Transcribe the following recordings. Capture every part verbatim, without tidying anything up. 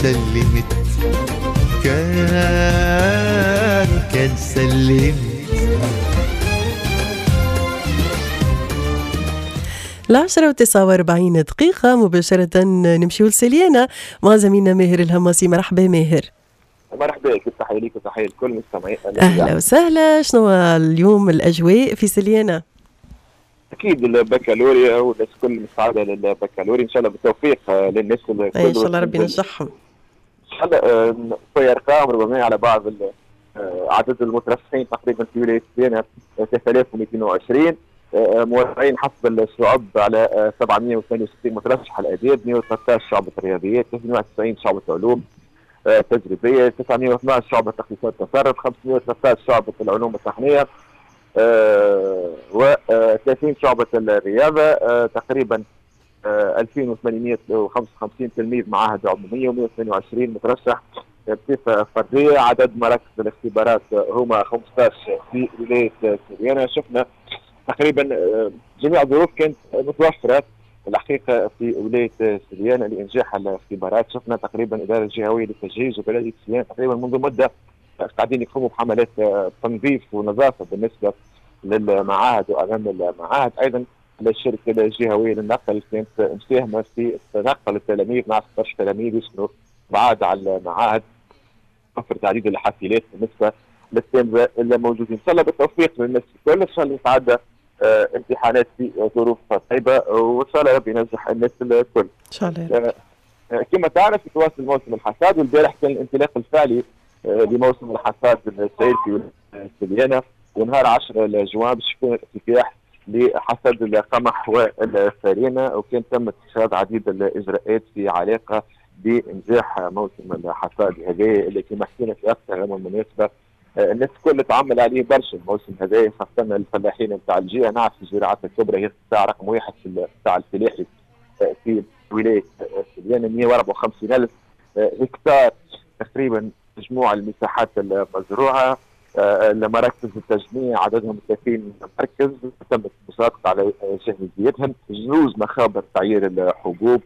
سلمت كان كان سلمت. العشرة وتسعة واربعين دقيقة مباشرة نمشي لسليانة مع زميلنا ماهر الهماسي. مرحبا ماهر. مرحبا، كيف تحية ليك وتحية لكل مستمعين. أهلا وسهلا. شنو اليوم الأجواء في سليانة؟ أكيد البكالوريا والناس كل مساعدة للبكالوريا، إن شاء الله بالتوفيق للناس الكل. إن شاء الله ربي ينجحهم. إن شاء الله. في أرقام ربما على بعض عدد المترشحين تقريبا في ولاية سليانة ثلاثة آلاف ومئتين وعشرين، موزعين حسب الشعب على سبعمئة واثنين وستين مترشح الآداب، مئة وثلاثة عشر شعبة الرياضيات، ثلاثمئة وواحد وتسعين شعبة العلوم التجريبية، تسعمئة واثني عشر شعبة تخصصات التصرف، خمسمئة وثلاثة عشر شعبة العلوم التقنية، أه و ثلاثين شعبة الرياضة، أه تقريبا أه ألفين وثمانمئة وخمسة وخمسين تلميذ معاهد عمومية، ومئة واثنين وعشرين مترشح بصفة فردية. عدد مراكز الاختبارات هما خمسة عشر في ولاية سليانة. شفنا تقريبا جميع الظروف كانت متوفرة الحقيقة في ولاية سليانة لإنجاح الاختبارات. شفنا تقريبا الإدارة الجهوية للتجهيز وبلدية سليانة تقريبا منذ مدة قاعدين يقوموا بحملات تنظيف ونظافة بالنسبة للمعاهد وأمام المعاهد. أيضا الشركة الجهوية للنقل كانت مساهمة في نقل التلاميذ مع ستة عشر تلاميذ يسكنوا بعاد على المعاهد، وفر تعديد الحافلات بالنسبة للتلامذة الموجودين. إن شاء الله بالتوفيق للناس الكل، إن شاء الله يتعدى آه امتحانات في ظروف طيبة، وإن شاء الله ربي ينجح الناس الكل. إن شاء الله. آه كما تعرف يتواصل موسم الحصاد، والبارح كان الانطلاق الفعلي آه لموسم الحصاد السائل في سليانة، ونهار عشرة جوان باش يكون الافتتاح لحصاد القمح والفارينة، وكان تم اتخاذ عديد الإجراءات في علاقة بإنجاح موسم الحصاد هذا اللي كما حكينا في أكثر من مناسبة الناس الكل تعمل عليه برشا الموسم هذا، خاصة الفلاحين نتاع الجهة. نعرف الزراعات الكبرى هي القطاع رقم واحد في القطاع الفلاحي في ولاية سليانة، مئة وأربعة وخمسين ألف هكتار تقريبا مجموع المساحات المزروعة. مراكز التجميع عددهم ثلاثين مركز تمت المسابقة على جاهزيتهم، جوز مخابر تعيير الحبوب،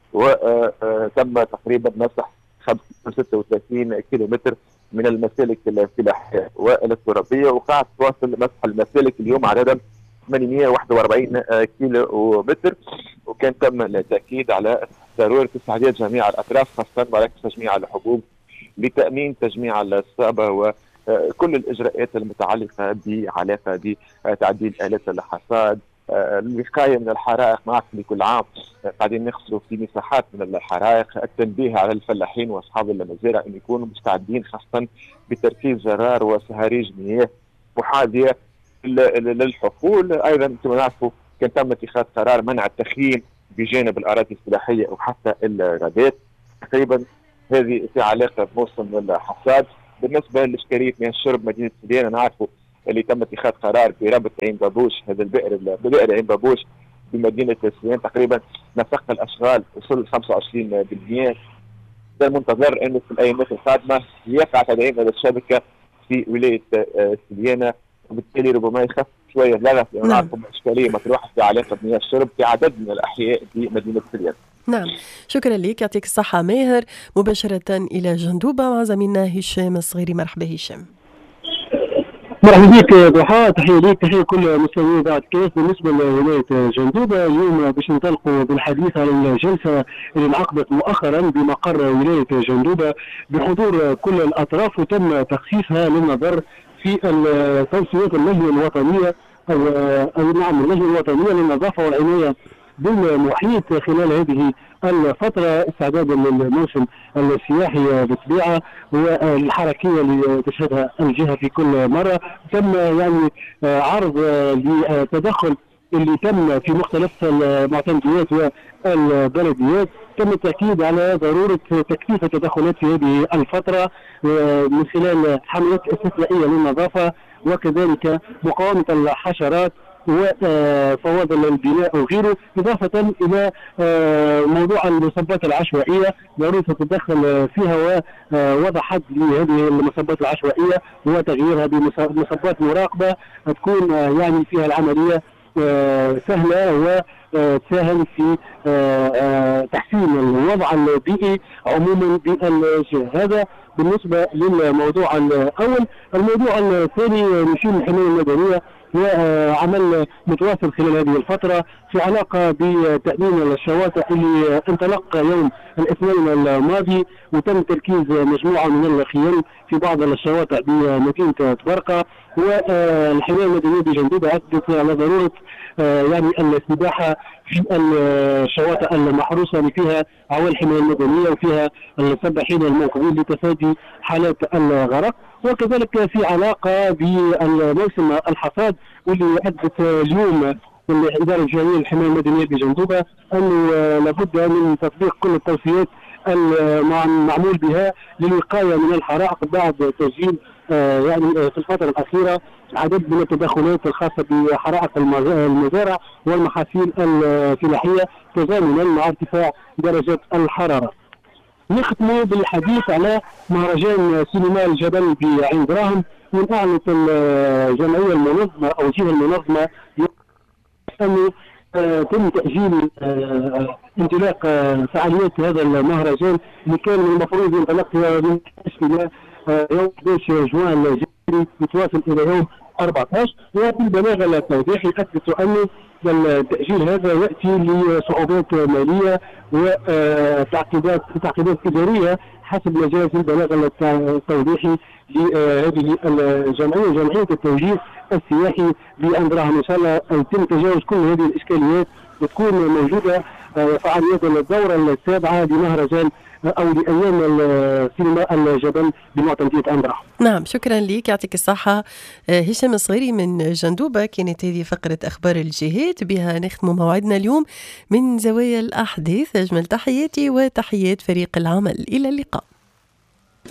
وتم تقريبا مسح ستة وثلاثين كيلومتر من المسالك الفلاحية والترابية، وقاعد تواصل مسح المسالك اليوم عددها ثمانمئة وواحد وأربعين كيلو متر. وكان تم التأكيد على ضرورة استعداد جميع الأطراف خاصة مراكز تجميع الحبوب لتأمين تجميع الصعبة وكل الإجراءات المتعلقة بعلاقة بتعديل آلات الحصاد، الوقاية من الحرائق. معك لكل عام قاعدين نخسروا في مساحات من الحرائق، التنبيه على الفلاحين واصحاب المزارع ان يكونوا مستعدين خاصة بتركيز جرار وصهاريج مياه محاذية للحقول. ايضا كما نعرفوا كان تم اتخاذ قرار منع التخييم بجانب الاراضي الفلاحية وحتى الغابات. تقريبا هذه في علاقة بموسم الحصاد. بالنسبة لإشكالية مياه الشرب مدينة سليانة نعرفوا اللي تم اتخاذ قرار بربط عين بابوش، هذا البئر بئر عين بابوش بمدينة سليانة تقريبا نفق الأشغال وصل خمسة وعشرين بالمئة. ده المنتظر أنه في الأيامات القادمة يقع تدعيم هذه الشبكة في ولاية سليانة، وبالتالي ربما يخف شوية اللغط لأنه نعرفوا إشكالية مطروحة في علاقة بمياه الشرب في عدد من الأحياء في مدينة سليانة. نعم، شكرا لك، يعطيك الصحة ماهر. مباشرة إلى جندوبة مع زميلنا هشام الصغيري. مرحبا هشام. مرحبا بك ضحى، تحية ليك تحية كل مستمعي بعد كاس. بالنسبة لولاية جندوبة اليوم باش ننطلقوا بالحديث على الجلسة اللي انعقدت مؤخرا بمقر ولاية جندوبة بحضور كل الأطراف، وتم تخصيصها للنظر في توصيات اللجنة الوطنية أو أو نعم اللجنة الوطنية للنظافة والعناية بالمحيط خلال هذه الفترة استعدادا للموسم السياحي بالطبيعة والحركية اللي تشهدها الجهة في كل مرة. تم يعني عرض لتدخل اللي تم في مختلف المعتمديات والبلديات. تم التأكيد على ضرورة تكثيف التدخلات في هذه الفترة من خلال حملات استثنائية للنظافة وكذلك مقاومة الحشرات وفواضل البناء وغيره، إضافة إلى موضوع المصبات العشوائية ضرورة التدخل فيها ووضع حد لهذه المصبات العشوائية وتغييرها بمصبات مراقبة تكون يعني فيها العملية سهلة تساهم في تحسين الوضع البيئي عموما بالجهة. هذا بالنسبة للموضوع الأول. الموضوع الثاني نشير الحماية المدنية وعمل متواصل خلال هذه الفترة في علاقة بتأمين الشواطئ اللي انطلق يوم الاثنين الماضي، وتم تركيز مجموعة من الخيام في بعض الشواطئ بمدينة تبرقة. والحماية المدنية بجندوبة أكدت على ضرورة يعني السباحة في الشواطئ المحروسة اللي فيها عوائل الحماية المدنية وفيها السباحين المنقذين لتفادي حالات الغرق. وكذلك في علاقة بالموسم الحصاد واللي أدت اليوم الإدارة الجهوية للحماية المدنية بجندوبة أنه لابد من تطبيق كل التوصيات المعمول بها للوقاية من الحرائق بعد تسجيل يعني في الفترة الأخيرة عدد من التدخلات الخاصة بحرائق المزارع والمحاصيل الفلاحية تزامنا مع ارتفاع درجة الحرارة. نختم بالحديث على مهرجان سينما الجبل بعين دراهم. من أعلنت الجمعية المنظمة أو الجهة المنظمة أنه تم تأجيل انطلاق فعاليات هذا المهرجان اللي كان المفروض ينطلق من إلى يوم أحد عشر جوان الجاري يتواصل إلى يوم أربعة عشر. وفي البلاغ التوضيحي أثبت أنه التأجيل هذا يأتي لصعوبات مالية وتعقيدات تعقيدات إدارية حسب ما جاء في البلاغ التوضيحي لهذه الجمعية جمعية التوجيه السياحي بعين دراهم. إن شاء الله يتم تجاوز كل هذه الإشكاليات وتكون موجودة فعاليات الدورة السابعة لمهرجان أو لأيام السينما الجبل بمعتمدية عين دراهم. نعم، شكرا لك، يعطيك الصحة. هشام الصغيري من جندوبة. كانت هذه فقرة أخبار الجهات، بها نختم موعدنا اليوم من زوايا الأحداث. أجمل تحياتي وتحيات فريق العمل، إلى اللقاء.